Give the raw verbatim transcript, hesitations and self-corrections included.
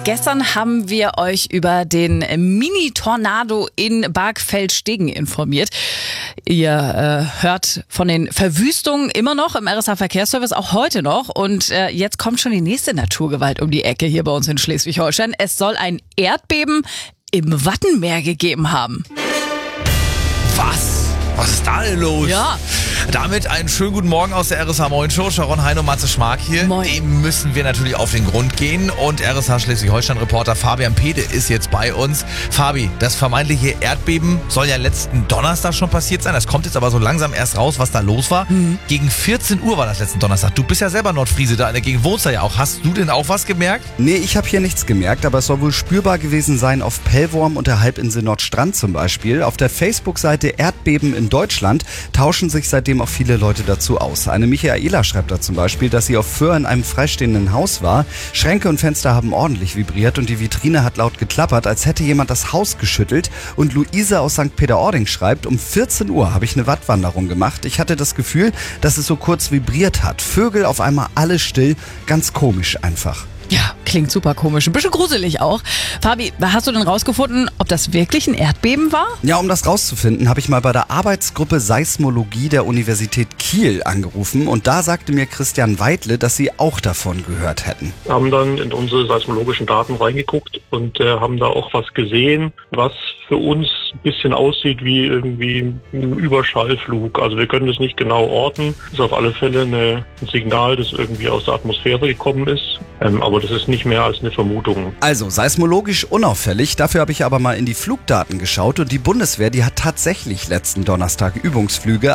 Gestern haben wir euch über den Mini-Tornado in Bargfeld-Stegen informiert. Ihr äh, hört von den Verwüstungen immer noch im R S H-Verkehrsservice, auch heute noch. Und äh, jetzt kommt schon die nächste Naturgewalt um die Ecke hier bei uns in Schleswig-Holstein. Es soll ein Erdbeben im Wattenmeer gegeben haben. Was? Was ist da denn los? Ja. Damit einen schönen guten Morgen aus der R S H Moin Show. Sharon Hein und Matze Schmark hier. Moin. Dem müssen wir natürlich auf den Grund gehen. Und R S H Schleswig-Holstein-Reporter Fabian Pede ist jetzt bei uns. Fabi, das vermeintliche Erdbeben soll ja letzten Donnerstag schon passiert sein. Das kommt jetzt aber so langsam erst raus, was da los war. Mhm. Gegen vierzehn Uhr war das letzten Donnerstag. Du bist ja selber Nordfriese, da in der Gegend wohnst du ja auch. Hast du denn auch was gemerkt? Nee, ich habe hier nichts gemerkt, aber es soll wohl spürbar gewesen sein auf Pellworm und der Halbinsel Nordstrand zum Beispiel. Auf der Facebook-Seite Erdbeben in Deutschland tauschen sich seitdem auch viele Leute dazu aus. Eine Michaela schreibt da zum Beispiel, dass sie auf Föhr in einem freistehenden Haus war. Schränke und Fenster haben ordentlich vibriert und die Vitrine hat laut geklappert, als hätte jemand das Haus geschüttelt. Und Luise aus Sankt Peter-Ording schreibt, um vierzehn Uhr habe ich eine Wattwanderung gemacht. Ich hatte das Gefühl, dass es so kurz vibriert hat. Vögel auf einmal alle still, ganz komisch einfach. Ja, klingt super komisch. Ein bisschen gruselig auch. Fabi, hast du denn rausgefunden, ob das wirklich ein Erdbeben war? Ja, um das rauszufinden, habe ich mal bei der Arbeitsgruppe Seismologie der Universität Kiel angerufen. Und da sagte mir Christian Weidle, dass sie auch davon gehört hätten. Wir haben dann in unsere seismologischen Daten reingeguckt und äh, haben da auch was gesehen, was für uns ein bisschen aussieht wie irgendwie ein Überschallflug. Also wir können das nicht genau orten. Das ist auf alle Fälle eine, ein Signal, das irgendwie aus der Atmosphäre gekommen ist. Ähm, aber das ist nicht mehr als eine Vermutung. Also seismologisch unauffällig. Dafür habe ich aber mal in die Flugdaten geschaut und die Bundeswehr, die hat tatsächlich letzten Donnerstag Übungsflüge